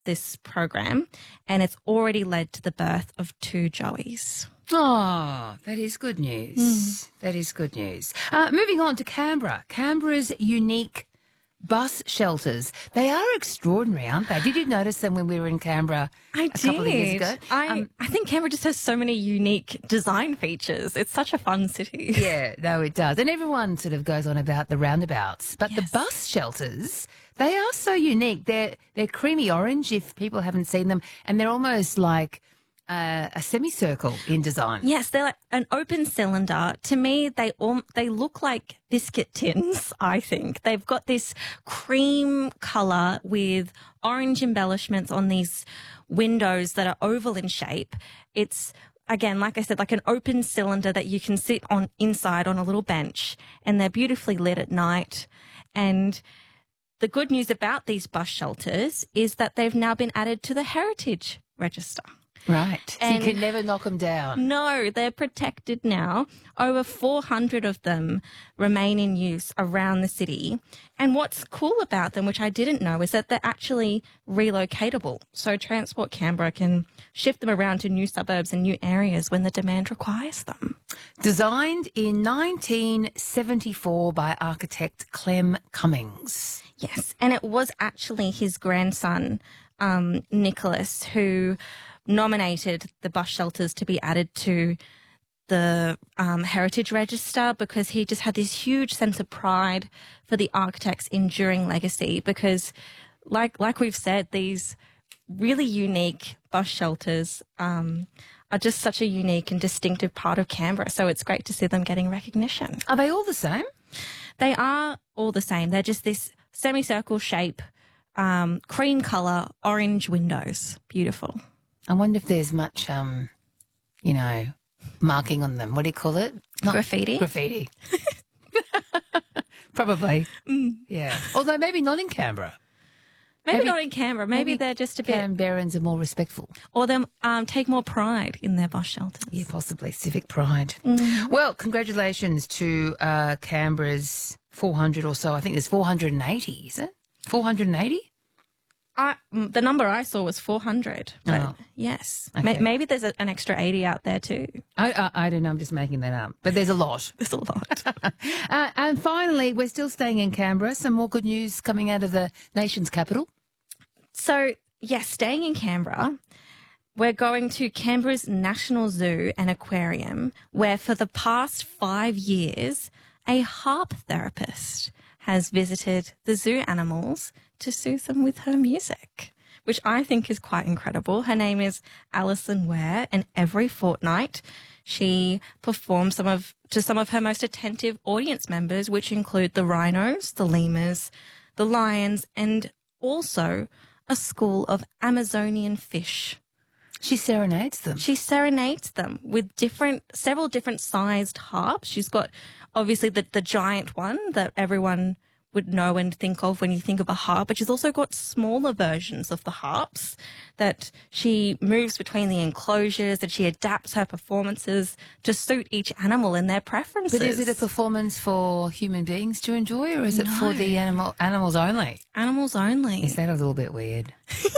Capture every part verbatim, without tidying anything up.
this program, and it's already led to the birth of two Joeys. Oh, that is good news. Mm. That is good news. Uh, moving on to Canberra. Canberra's unique bus shelters. They are extraordinary, aren't they? Did you notice them when we were in Canberra I a did. couple of years ago? I, Um, I think Canberra just has so many unique design features. It's such a fun city. Yeah, no, it does. And everyone sort of goes on about the roundabouts. But Yes. the bus shelters, they are so unique. They're, they're creamy orange if people haven't seen them. And they're almost like uh, a semicircle in design. Yes, they're like an open cylinder. To me, they all, they look like biscuit tins, I think. They've got this cream colour with orange embellishments on these windows that are oval in shape. It's, again, like I said, like an open cylinder that you can sit on inside on a little bench, and they're beautifully lit at night. And the good news about these bus shelters is that they've now been added to the Heritage Register. Right. So And- you can never knock them down. No, they're protected now. Over four hundred of them remain in use around the city. And what's cool about them, which I didn't know, is that they're actually relocatable. So Transport Canberra can shift them around to new suburbs and new areas when the demand requires them. Designed in nineteen seventy-four by architect Clem Cummings. Yes, and it was actually his grandson, um, Nicholas, who nominated the bus shelters to be added to the um, Heritage Register because he just had this huge sense of pride for the architect's enduring legacy because, like like we've said, these really unique bus shelters um, are just such a unique and distinctive part of Canberra, so it's great to see them getting recognition. Are they all the same? They are all the same. They're just this semicircle shape, um, cream colour, orange windows. Beautiful. I wonder if there's much, um, you know, marking on them. What do you call it? Not Graffiti? Graffiti. Probably. Mm. Yeah. Although maybe not in Canberra. Maybe, Maybe- not in Canberra. Maybe, maybe they're just a bit, Canberrans are more respectful. or they um, take more pride in their bus shelters. Yeah, possibly. Civic pride. Mm. Well, congratulations to uh, Canberra's four hundred or so. I think there's four hundred eighty, is it? four hundred eighty? I, mm, the number I saw was four hundred. But Oh. yes. Okay. May- maybe there's a, an extra eighty out there too. I, I, I don't know. I'm just making that up. But there's a lot. There's a lot. Uh, and finally, we're still staying in Canberra. Some more good news coming out of the nation's capital. So, yes, staying in Canberra, we're going to Canberra's National Zoo and Aquarium, where for the past five years, a harp therapist has visited the zoo animals to soothe them with her music, which I think is quite incredible. Her name is Alison Ware, and every fortnight she performs some of to some of her most attentive audience members, which include the rhinos, the lemurs, the lions, and also a school of Amazonian fish. She serenades them. She serenades them with different, several different sized harps. She's got obviously the, the giant one that everyone would know and think of when you think of a harp, but she's also got smaller versions of the harps that she moves between the enclosures, and she adapts her performances to suit each animal and their preferences. But is it a performance for human beings to enjoy, or is it for No. the animal animals only? Animals only. Is that a little bit weird?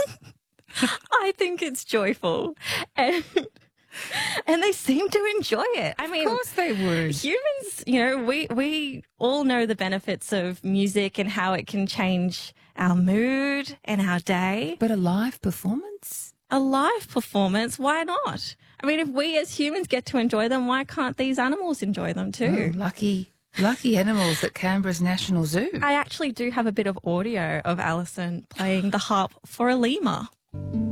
I think it's joyful. And, and they seem to enjoy it. I mean, Of course they would. humans, you know, we, we all know the benefits of music and how it can change our mood and our day. But a live performance? A live performance, why not? I mean, if we as humans get to enjoy them, why can't these animals enjoy them too? Oh, lucky, lucky animals at Canberra's National Zoo. I actually do have a bit of audio of Alison playing the harp for a lemur.